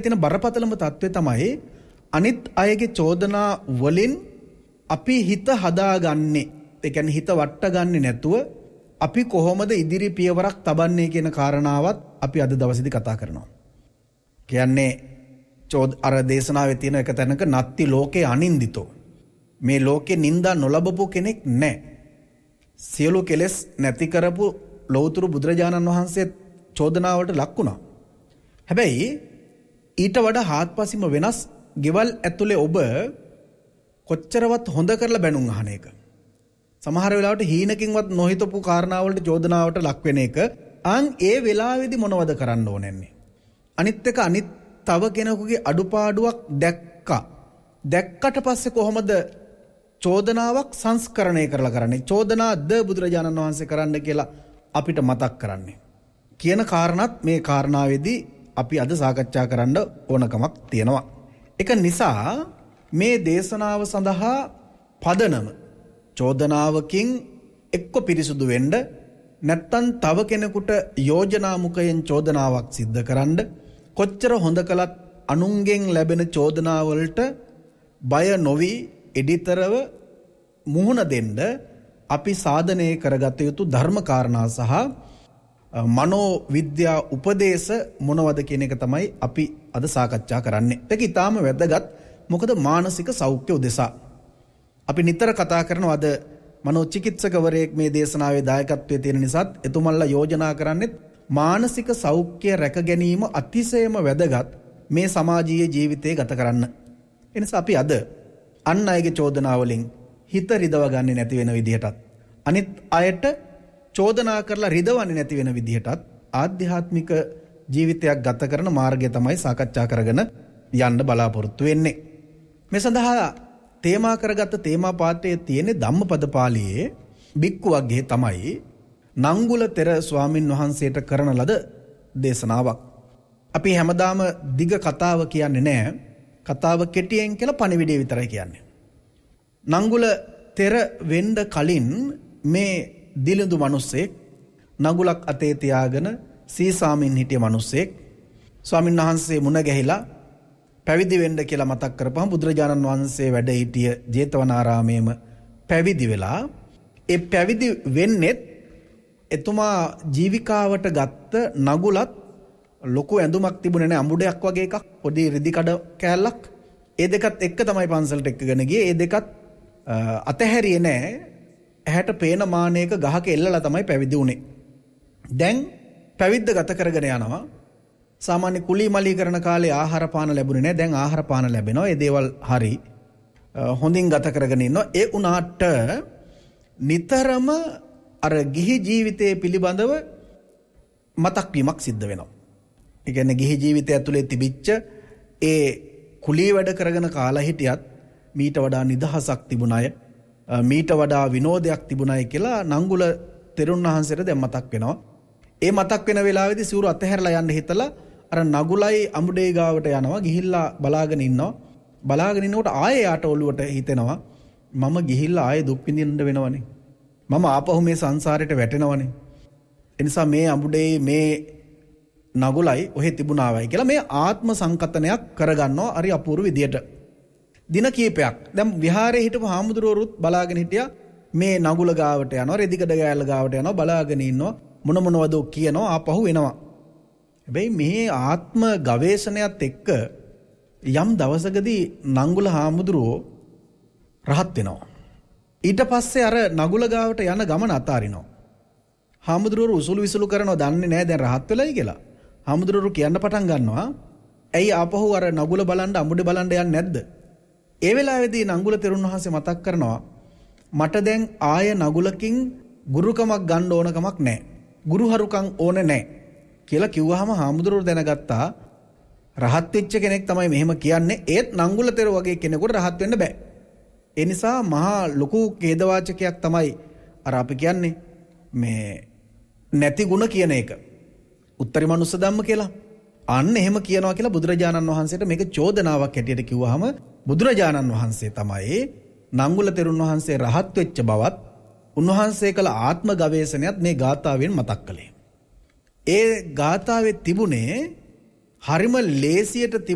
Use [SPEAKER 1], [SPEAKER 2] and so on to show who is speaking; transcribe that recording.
[SPEAKER 1] තියෙන බරපතලම තත්ත්වය තමයි අනිත් අයගේ චෝදනා වලින් අපි හිත හදාගන්නේ. ඒ කියන්නේ හිත වට්ටගන්නේ නැතුව අපි කොහොමද ඉදිරි පියවරක් තබන්නේ කියන කාරණාවත් අපි අද දවසේදී කතා කරනවා. කියන්නේ අර දේශනාවේ තියෙන එක තැනක නත්ති ලෝකේ අනින්දිතෝ. මේ ලෝකේ නිന്ദා නොලබපු කෙනෙක් නැහැ. සියලු කෙලෙස් නැති කරපු ලෞතුරු බුදුරජාණන් වහන්සේ චෝදනාවට ලක් වුණා. හැබැයි ඊට වඩා හාත්පසින්ම වෙනස් ගෙවල් ඇතුලේ ඔබ කොච්චරවත් හොඳ කරලා බැනුම් අහන එක. සමහර වෙලාවට හීනකින්වත් නොහිතපු කාරණාවලට චෝදනාවට ලක් වෙන එක. ඒ වෙලාවේදී මොනවද කරන්න ඕනන්නේ? අනිත් එක අනිත් තව කෙනෙකුගේ අඩුපාඩුවක් දැක්කට පස්සේ කොහොමද චෝදනාවක් සංස්කරණය කරලා කරන්නේ? චෝදනාද බුදුරජාණන් වහන්සේ කරන්න කියලා අපිට මතක් කරන්නේ. කියන කාරණාත් මේ කාරණාවේදී අපි අද සාකච්ඡා කරන්න ඕනකමක් තියෙනවා. ඒක නිසා මේ දේශනාව සඳහා පදනම චෝදනාවකින් එක්ක පිරිසුදු වෙන්න නැත්තම් තව කෙනෙකුට යෝජනා මුඛයෙන් චෝදනාවක් සිද්ධ කරන්න කොච්චර හොඳ කළත් අනුන්ගෙන් ලැබෙන චෝදනාවලට බය නොවි එඩිතරව මුහුණ දෙන්න අපි සාධනය කරගත යුතු ධර්ම කාරණා සහ මනෝ විද්‍යා උපදේශ මොනවද කියන එක තමයි අපි අද සාකච්ඡා කරන්නේ. ඒක ඊටාම වැදගත්. මොකද මානසික සෞඛ්‍ය උදෙසා අපි නිතර කතා කරනවා. අද මනෝචිකිත්සකවරයෙක් මේ දේශනාවේ දායකත්වයේ තියෙන නිසාත් එතුමන්ලා යෝජනා කරන්නේ මානසික සෞඛ්‍ය රැක ගැනීම අතිශයම වැදගත් මේ සමාජීය ජීවිතය ගත කරන්න. ඒ නිසා අපි අද අන් අයගේ චෝදනා වලින් හිත රිදව ගන්නේ නැති වෙන විදිහටත් අනිත් අයට චෝදනා කරලා රිදවන්නේ නැති වෙන විදිහටත් ආධ්‍යාත්මික ජීවිතයක් ගත කරන මාර්ගය තමයි සාකච්ඡා කරගෙන යන්න බලාපොරොත්තු වෙන්නේ. මේ සඳහා තේමා කරගත්ත තේමා පාඨයේ තියෙන ධම්මපද පාළියේ බික්කුවක්ගේ තමයි නංගුල තෙර ස්වාමින් වහන්සේට කරන ලද දේශනාවක්. අපි හැමදාම දිග කතාව කියන්නේ නැහැ. කතාව කෙටියෙන් කියලා පණිවිඩය විතරයි කියන්නේ. නංගුල තෙර වෙන්න කලින් මේ දිලිඳු මිනිස්සෙක් නගුලක් අතේ තියාගෙන සීසාමින් හිටිය මිනිස්සෙක් ස්වාමීන් වහන්සේ මුණ ගැහිලා පැවිදි වෙන්න කියලා මතක් කරපහම බුදුරජාණන් වහන්සේ වැඩ සිටිය ජේතවනාරාමයේම පැවිදි වෙලා ඒ පැවිදි වෙන්නේ එතුමා ජීවිකාවට ගත්ත නගුලත් ලොකු ඇඳුමක් තිබුණේ නැහැ, අඹුඩයක් වගේ එකක්, පොඩි රිදි කඩ කෑල්ලක්. ඒ දෙකත් එක්ක තමයි පන්සලට එක්කගෙන ගියේ. ඒ දෙකත් අතහැරියේ නැහැ. ඇහැට පේන මානයක ගහක එල්ලලා තමයි පැවිදි වුණේ. දැන් පැවිද්ද ගත කරගෙන යනවා. සාමාන්‍ය කුලී මලී කරන කාලේ ආහාර පාන ලැබුණේ නැහැ. දැන් ආහාර පාන ලැබෙනවා. ඒ දේවල් හරි හොඳින් ගත කරගෙන ඉන්නවා. ඒ උනාට නිතරම අර ගිහි ජීවිතයේ පිළිබඳව මතක් වීමක් සිද්ධ වෙනවා. ඒ කියන්නේ ගිහි ජීවිතය ඇතුලේ තිබිච්ච ඒ කුලී වැඩ කරගෙන කාලා හිටියත් මීට වඩා නිදහසක් තිබුණාය, මීට වඩා විනෝදයක් තිබුණායි කියලා නංගුල තෙරුන් වහන්සේට දැන් මතක් වෙනවා. ඒ මතක් වෙන වෙලාවේදී සිවුරු අතහැරලා යන්න හිතලා අර නගුලයි අඹුඩේ ගාවට යනවා. ගිහිල්ලා බලාගෙන ඉන්නවා. බලාගෙන ඉන්නකොට ආයේ යාට ඔළුවට හිතෙනවා මම ගිහිල්ලා ආයේ දුක් විඳින්න වෙනවනේ. මම ආපහු මේ සංසාරයට වැටෙනවනේ. ඒ නිසා මේ අඹුඩේ මේ නගුලයි ඔහෙ තිබුණාවයි කියලා මේ ආත්ම සංකතනයක් කරගන්නවා හරි අපූර්ව විදියට. දින කීපයක් දැන් විහාරේ හිටපු හාමුදුරුවරුත් බලාගෙන හිටියා. මේ නගුල ගාවට යනවා, රෙදිකඩ ගෑල්ල ගාවට යනවා, බලාගෙන ඉන්නවා, මොන මොනවද කියනවා, ආපහු එනවා. හැබැයි මේ ආත්ම ගවේෂණයත් එක්ක යම් දවසකදී නංගුල හාමුදුරුවෝ රහත් වෙනවා. ඊට පස්සේ අර නගුල ගාවට යන ගමන අතාරිනවා. හාමුදුරුවෝ උසුළු විසුළු කරනවා, දන්නේ නැහැ දැන් රහත් වෙලයි කියලා. හාමුදුරුවෝ කියන්න පටන් ගන්නවා, ඇයි ආපහු අර නගුල බලන්න අඹුඩේ බලන්න යන්නේ නැද්ද? ඒ වෙලාවේදී නංගුල තෙරුන් වහන්සේ මතක් කරනවා, මට දැන් ආය නගුලකින් ගුරුකමක් ගන්න ඕනකමක් නැහැ. ගුරුහරුකම් ඕනේ නැහැ කියලා කිව්වහම හාමුදුරුවෝ දැනගත්තා රහත් වෙච්ච කෙනෙක් තමයි මෙහෙම කියන්නේ. ඒත් නංගුල තෙර වගේ කෙනෙකුට රහත් වෙන්න බෑ. ඒ නිසා මහා ලොකු ඛේදවාචකයක් තමයි අර අපි කියන්නේ මේ නැති ಗುಣ කියන එක. උත්තරී මනුස්ස ධම්ම කියලා. අන්න එහෙම කියනවා කියලා බුදුරජාණන් වහන්සේට මේක චෝදනාවක් හැටියට කිව්වහම බුදුරජාණන් වහන්සේ තමයි නංගුල තෙරුන් වහන්සේ රහත් වෙච්ච බවත් උන්වහන්සේ කළ ආත්ම ගවේෂණයත් මේ ගාථාවෙන් මතක් කළේ. ඒ ගාථාවේ තිබුණේ හරිම ලේසියට